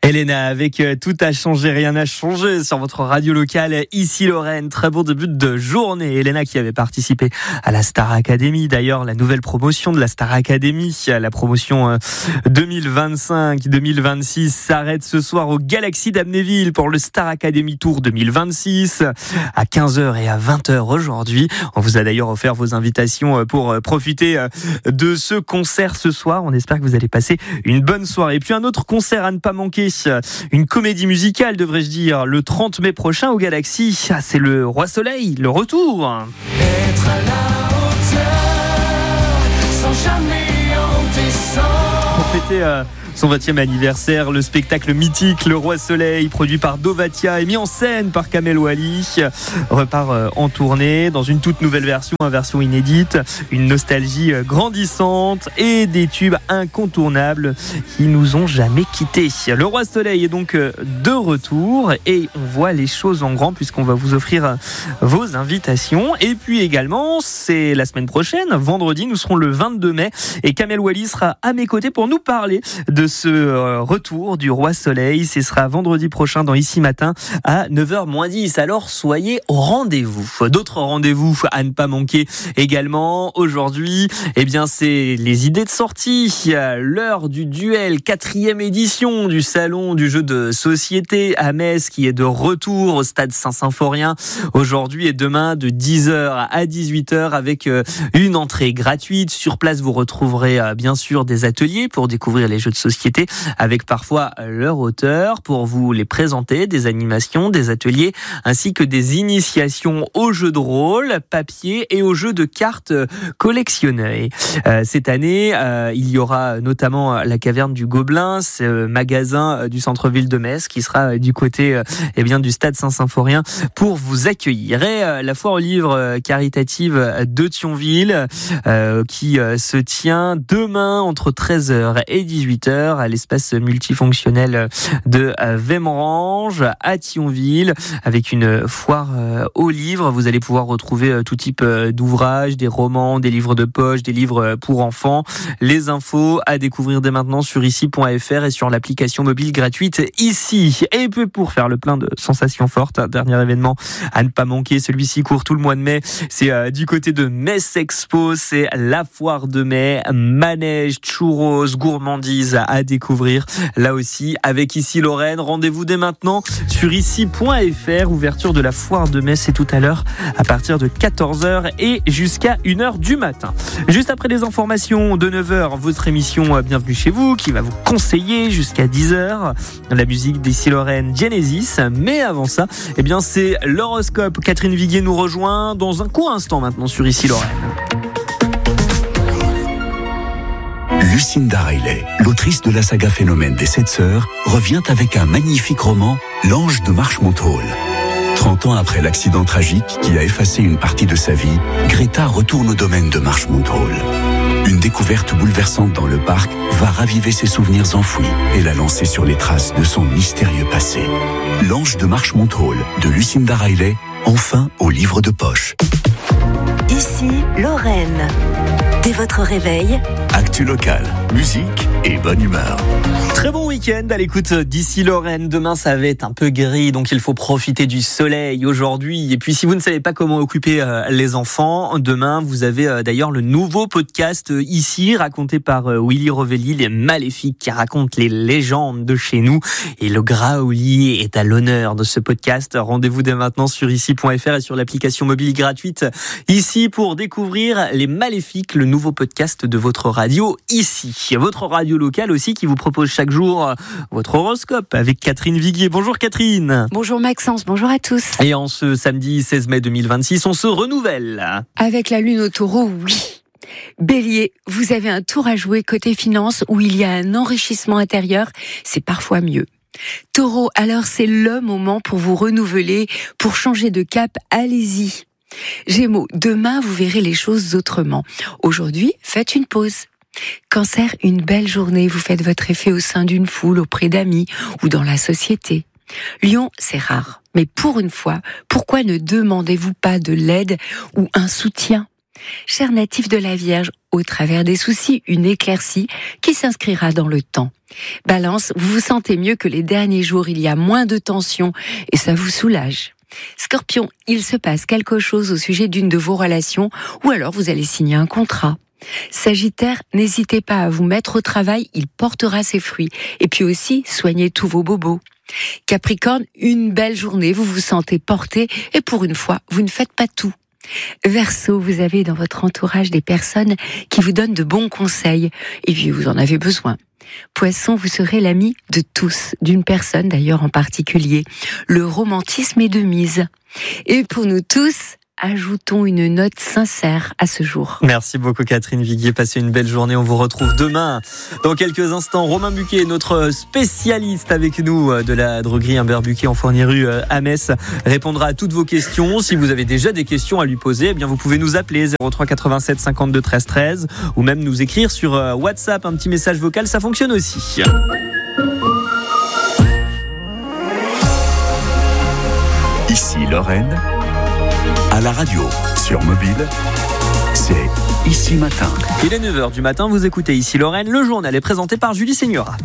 Elena avec Tout a changé, rien n'a changé sur votre radio locale Issy-Lorraine. Très bon début de journée. Elena qui avait participé à la Star Academy. D'ailleurs, la nouvelle promotion de la Star Academy, la promotion 2025-2026 s'arrête ce soir au Galaxy d'Amnéville pour le Star Academy Tour 2026 à 15h et à 20h aujourd'hui. On vous a d'ailleurs offert vos invitations pour profiter de ce concert ce soir. On espère que vous allez passer une bonne soirée. Et puis un autre concert à ne pas manquer, une comédie musicale devrais-je dire, le 30 mai prochain au Galaxy. C'est le Roi Soleil, le retour. Être à la hauteur, sans jamais en descendre. Pour fêter son 20e anniversaire, le spectacle mythique Le Roi Soleil, produit par Dovatia et mis en scène par Kamel Ouali, repart en tournée dans une toute nouvelle version, une version inédite, une nostalgie grandissante et des tubes incontournables qui nous ont jamais quittés. Le Roi Soleil est donc de retour et on voit les choses en grand puisqu'on va vous offrir vos invitations. Et puis également, c'est la semaine prochaine, vendredi, nous serons le 22 mai et Kamel Ouali sera à mes côtés pour nous parler de ce retour du Roi Soleil. Ce sera vendredi prochain dans Ici Matin à 9h-10. Alors soyez au rendez-vous. D'autres rendez-vous à ne pas manquer également aujourd'hui, eh bien c'est les idées de sortie. L'heure du duel, 4e édition du salon du jeu de société à Metz qui est de retour au stade Saint-Symphorien aujourd'hui et demain de 10h à 18h avec une entrée gratuite. Sur place, vous retrouverez bien sûr des ateliers pour découvrir les jeux de société avec parfois leur auteur pour vous les présenter, des animations, des ateliers ainsi que des initiations aux jeux de rôle, papier et aux jeux de cartes collectionnés. Cette année, il y aura notamment la Caverne du Gobelin, ce magasin du centre-ville de Metz qui sera du côté du stade Saint-Symphorien pour vous accueillir. Et la foire aux livres caritative de Thionville qui se tient demain entre 13h et 18h à l'espace multifonctionnel de Vémerange à Thionville avec une foire aux livres. Vous allez pouvoir retrouver tout type d'ouvrages, des romans, des livres de poche, des livres pour enfants. Les infos à découvrir dès maintenant sur ici.fr et sur l'application mobile gratuite Ici. Et puis pour faire le plein de sensations fortes, un dernier événement à ne pas manquer, celui-ci court tout le mois de mai. C'est du côté de Metz Expo, c'est la foire de mai, manège, churros, gourmandises à découvrir là aussi avec Issy-Lorraine. Rendez-vous dès maintenant sur ici.fr. Ouverture de la foire de mai, c'est tout à l'heure à partir de 14h et jusqu'à 1h du matin. Juste après les informations de 9h, votre émission Bienvenue chez vous qui va vous conseiller jusqu'à 10h la musique d'Issy-Lorraine Genesis. Mais avant ça, eh bien c'est l'horoscope. Catherine Viguier nous rejoint dans un court instant maintenant sur Issy-Lorraine. Lucinda Riley, l'autrice de la saga Phénomène des 7 sœurs, revient avec un magnifique roman, L'Ange de Marchmont Hall. 30 ans après l'accident tragique qui a effacé une partie de sa vie, Greta retourne au domaine de Marchmont Hall. Une découverte bouleversante dans le parc va raviver ses souvenirs enfouis et la lancer sur les traces de son mystérieux passé. L'Ange de Marchmont Hall de Lucinda Riley, enfin au livre de poche. Ici, Lorraine. Dès votre réveil, Actu local, musique et bonne humeur. Très bon week-end à l'écoute d'Issy-Lorraine. Demain, ça va être un peu gris, donc il faut profiter du soleil aujourd'hui. Et puis, si vous ne savez pas comment occuper les enfants, demain, vous avez d'ailleurs le nouveau podcast Ici, raconté par Willy Rovelli, les Maléfiques, qui racontent les légendes de chez nous. Et le Graouli est à l'honneur de ce podcast. Rendez-vous dès maintenant sur ici.fr et sur l'application mobile gratuite Ici pour découvrir les Maléfiques, le nouveau podcast de votre radio Ici. Votre radio locale aussi qui vous propose chaque jour votre horoscope avec Catherine Viguier. Bonjour Catherine. Bonjour Maxence, bonjour à tous. Et en ce samedi 16 mai 2026, on se renouvelle. Avec la lune au taureau, oui. Bélier, vous avez un tour à jouer côté finance où il y a un enrichissement intérieur, c'est parfois mieux. Taureau, alors c'est le moment pour vous renouveler, pour changer de cap, allez-y. Gémeaux, demain vous verrez les choses autrement. Aujourd'hui, faites une pause. Cancer, une belle journée, vous faites votre effet au sein d'une foule, auprès d'amis ou dans la société. Lion, c'est rare, mais pour une fois, pourquoi ne demandez-vous pas de l'aide ou un soutien ? Chers natifs de la Vierge, au travers des soucis, une éclaircie qui s'inscrira dans le temps. Balance, vous vous sentez mieux que les derniers jours, il y a moins de tension et ça vous soulage. Scorpion, il se passe quelque chose au sujet d'une de vos relations ou alors vous allez signer un contrat. Sagittaire, n'hésitez pas à vous mettre au travail, il portera ses fruits. Et puis aussi, soignez tous vos bobos. Capricorne, une belle journée, vous vous sentez porté et pour une fois, vous ne faites pas tout. Verseau, vous avez dans votre entourage des personnes qui vous donnent de bons conseils et puis vous en avez besoin. Poisson, vous serez l'ami de tous, d'une personne d'ailleurs en particulier. Le romantisme est de mise. Et pour nous tous, ajoutons une note sincère à ce jour. Merci beaucoup Catherine Viguier, passez une belle journée, on vous retrouve demain. Dans quelques instants, Romain Buquet, notre spécialiste avec nous de la droguerie Humbert Buquet en Fournier-Rue à Metz, répondra à toutes vos questions. Si vous avez déjà des questions à lui poser, eh bien vous pouvez nous appeler 03 87 52 13 13 ou même nous écrire sur WhatsApp, un petit message vocal, ça fonctionne aussi. Ici Lorraine, à la radio, sur mobile, c'est Ici Matin. Il est 9h du matin, vous écoutez Ici Lorraine, le journal est présenté par Julie Seigneura.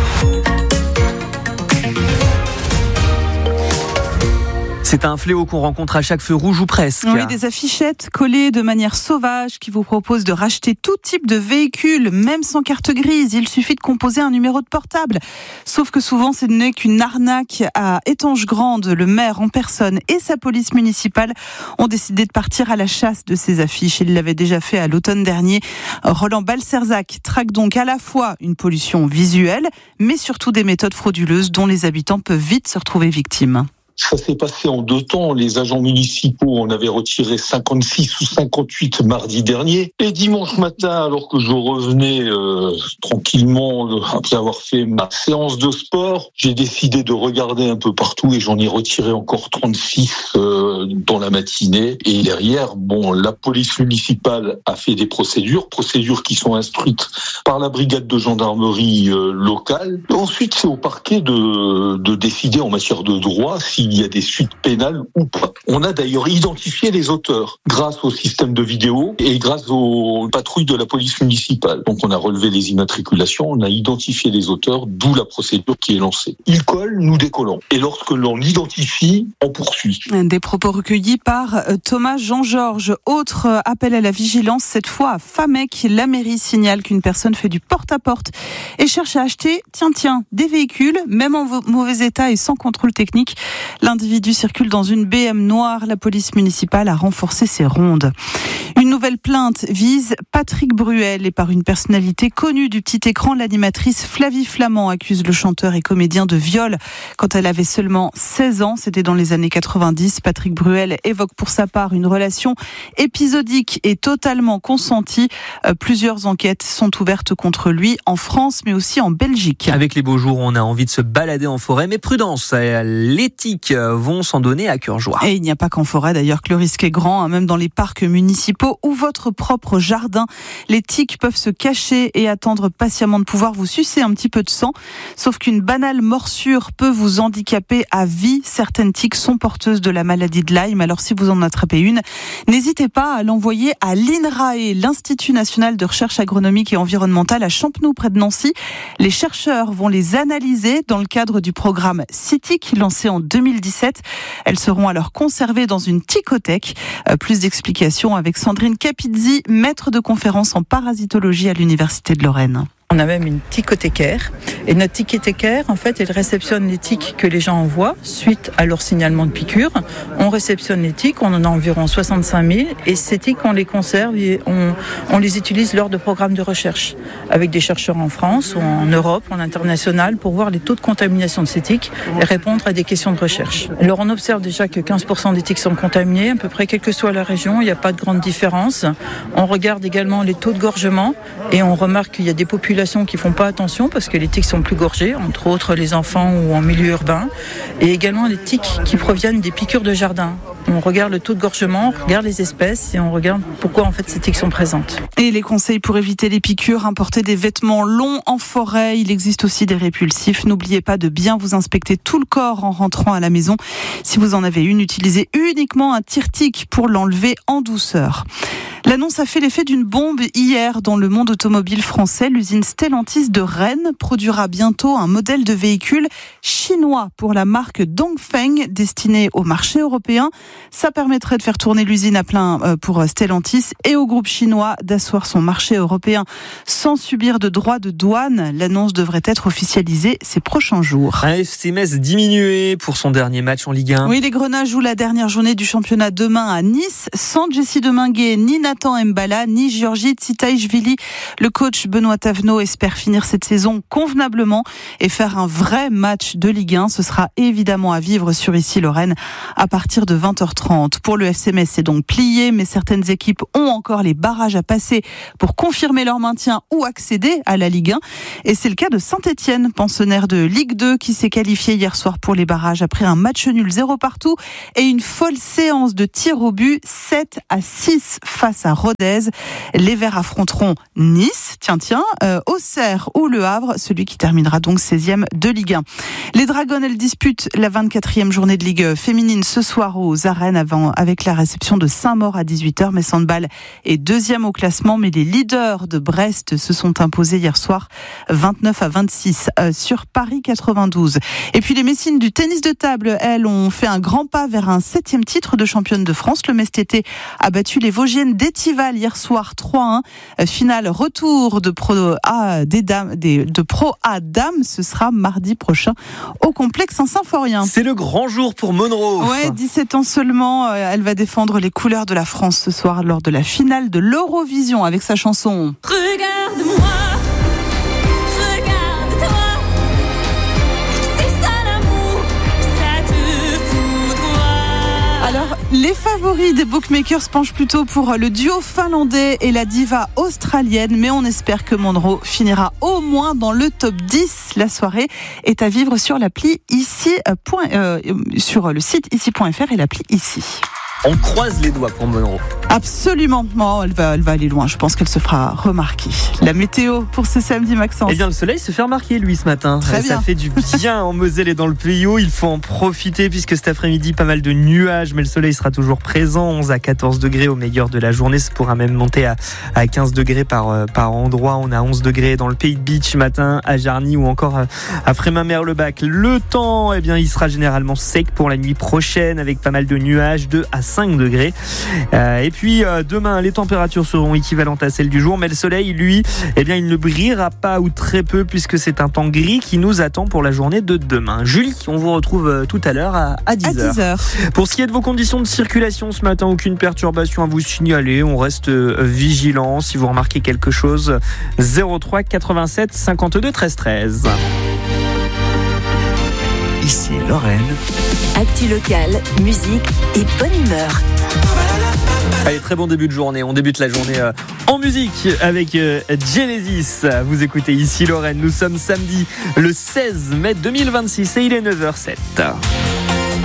C'est un fléau qu'on rencontre à chaque feu rouge ou presque. Oui, des affichettes collées de manière sauvage qui vous proposent de racheter tout type de véhicule, même sans carte grise. Il suffit de composer un numéro de portable. Sauf que souvent, ce n'est qu'une arnaque. À Étanges-Grande, le maire en personne et sa police municipale ont décidé de partir à la chasse de ces affiches. Il l'avait déjà fait à l'automne dernier. Roland Balcerzac traque donc à la fois une pollution visuelle, mais surtout des méthodes frauduleuses dont les habitants peuvent vite se retrouver victimes. Ça s'est passé en 2 temps. Les agents municipaux en avaient retiré 56 ou 58 mardi dernier. Et dimanche matin, alors que je revenais tranquillement après avoir fait ma séance de sport, j'ai décidé de regarder un peu partout et j'en ai retiré encore 36 dans la matinée. Et derrière, la police municipale a fait des procédures qui sont instruites par la brigade de gendarmerie locale. Et ensuite, c'est au parquet de décider en matière de droit s'il y a des suites pénales ou pas. On a d'ailleurs identifié les auteurs grâce au système de vidéo et grâce aux patrouilles de la police municipale. Donc on a relevé les immatriculations, on a identifié les auteurs, d'où la procédure qui est lancée. Ils collent, nous décollons. Et lorsque l'on identifie, on poursuit. Des propos recueillis par Thomas Jean-Georges. Autre appel à la vigilance, cette fois à Famec. La mairie signale qu'une personne fait du porte-à-porte et cherche à acheter, des véhicules, même en mauvais état et sans contrôle technique. L'individu circule dans une BM noire. La police municipale a renforcé ses rondes. Une nouvelle plainte vise Patrick Bruel et par une personnalité connue du petit écran, l'animatrice Flavie Flamand accuse le chanteur et comédien de viol quand elle avait seulement 16 ans. C'était dans les années 90. Patrick Bruel évoque pour sa part une relation épisodique et totalement consentie. Plusieurs enquêtes sont ouvertes contre lui en France mais aussi en Belgique. Avec les beaux jours, on a envie de se balader en forêt, mais prudence, l'éthique vont s'en donner à cœur joie. Et il n'y a pas qu'en forêt d'ailleurs que le risque est grand, même dans les parcs municipaux ou votre propre jardin. Les tiques peuvent se cacher et attendre patiemment de pouvoir vous sucer un petit peu de sang. Sauf qu'une banale morsure peut vous handicaper à vie. Certaines tiques sont porteuses de la maladie de Lyme. Alors si vous en attrapez une, n'hésitez pas à l'envoyer à l'INRAE, l'Institut National de Recherche Agronomique et Environnementale à Champenoux près de Nancy. Les chercheurs vont les analyser dans le cadre du programme CITIC lancé en 2017. Elles seront alors conservées dans une ticothèque. Plus d'explications avec Sandrine Capizzi, maître de conférence en parasitologie à l'Université de Lorraine. On a même une ticothécaire. Et notre ticothécaire, en fait, elle réceptionne les tiques que les gens envoient suite à leur signalement de piqûre. On réceptionne les tiques, on en a environ 65 000. Et ces tiques, on les conserve et on les utilise lors de programmes de recherche avec des chercheurs en France ou en Europe, en international, pour voir les taux de contamination de ces tiques et répondre à des questions de recherche. Alors, on observe déjà que 15% des tiques sont contaminées, à peu près quelle que soit la région, il n'y a pas de grande différence. On regarde également les taux de gorgement et on remarque qu'il y a des populations qui font pas attention parce que les tiques sont plus gorgées, entre autres les enfants ou en milieu urbain, et également les tiques qui proviennent des piqûres de jardin. On regarde le taux de gorgement, on regarde les espèces et on regarde pourquoi en fait ces tiques sont présentes. Et les conseils pour éviter les piqûres, importer des vêtements longs en forêt. Il existe aussi des répulsifs. N'oubliez pas de bien vous inspecter tout le corps en rentrant à la maison. Si vous en avez une, utilisez uniquement un tire-tique pour l'enlever en douceur. L'annonce a fait l'effet d'une bombe hier dans le monde automobile français. L'usine Stellantis de Rennes produira bientôt un modèle de véhicule chinois pour la marque Dongfeng destiné au marché européen. Ça permettrait de faire tourner l'usine à plein pour Stellantis et au groupe chinois d'asseoir son marché européen sans subir de droits de douane. L'annonce devrait être officialisée ces prochains jours. Un FC Metz diminué pour son dernier match en Ligue 1. Oui, les Grenats jouent la dernière journée du championnat demain à Nice, sans Jessie Deminguet, ni Nathan Mbala, ni Giorgi Tsitaishvili. Le coach Benoît Tavenot espère finir cette saison convenablement et faire un vrai match de Ligue 1. Ce sera évidemment à vivre sur Ici Lorraine à partir de 20h30. Pour le FC Metz, c'est donc plié, mais certaines équipes ont encore les barrages à passer pour confirmer leur maintien ou accéder à la Ligue 1. Et c'est le cas de Saint-Etienne, pensionnaire de Ligue 2, qui s'est qualifié hier soir pour les barrages après un match nul 0 partout et une folle séance de tirs au but 7-6 face à Rodez. Les Verts affronteront Nice, Auxerre ou Le Havre, celui qui terminera donc 16e de Ligue 1. Les Dragons, elles disputent la 24e journée de Ligue féminine ce soir aux Arènes avec la réception de Saint-Maur à 18h. Mais Handball est deuxième au classement, mais les leaders de Brest se sont imposés hier soir 29-26 sur Paris 92. Et puis les Messines du tennis de table, elles ont fait un grand pas vers un 7e titre de championne de France. Le Metz-TT a battu les Vosgiennes d'Étival hier soir 3-1. Finale retour de Pro A Dames, ce sera mardi prochain au complexe Saint-Symphorien. C'est le grand jour pour Monroe. Ouais, 17 ans seulement, elle va défendre les couleurs de la France ce soir lors de la finale de l'Eurovision avec sa chanson Regarde-moi, regarde-toi, c'est ça l'amour, ça te foudroie. Alors, les favoris des bookmakers se penchent plutôt pour le duo finlandais et la diva australienne, mais on espère que Monroe finira au moins dans le top 10. La soirée est à vivre sur l'appli ici, sur le site ici.fr et l'appli ici. On croise les doigts pour Monroe. Absolument. Oh, elle va aller loin. Je pense qu'elle se fera remarquer. La météo pour ce samedi, Maxence. Eh bien, le soleil se fait remarquer, lui, ce matin. Très bien. Ça fait du bien en Moselle et dans le Pays Haut. Il faut en profiter puisque cet après-midi, pas mal de nuages, mais le soleil sera toujours présent. 11 à 14 degrés au meilleur de la journée. Ça pourra même monter à 15 degrés par endroit. On a 11 degrés dans le Pays de Beach ce matin, à Jarny ou encore à Frémin-Merlebac. Le temps, eh bien, il sera généralement sec pour la nuit prochaine avec pas mal de nuages, 2 à 5 degrés. Et puis demain, les températures seront équivalentes à celles du jour, mais le soleil, lui, eh bien, il ne brillera pas ou très peu puisque c'est un temps gris qui nous attend pour la journée de demain. Julie, on vous retrouve tout à l'heure à 10h. Pour ce qui est de vos conditions de circulation ce matin, aucune perturbation à vous signaler. On reste vigilant. Si vous remarquez quelque chose, 03 87 52 13 13. Ici Lorraine. Actu locale, musique et bonne humeur. Allez, très bon début de journée. On débute la journée en musique avec Genesis. Vous écoutez Ici Lorraine. Nous sommes samedi le 16 mai 2026 et il est 9h07.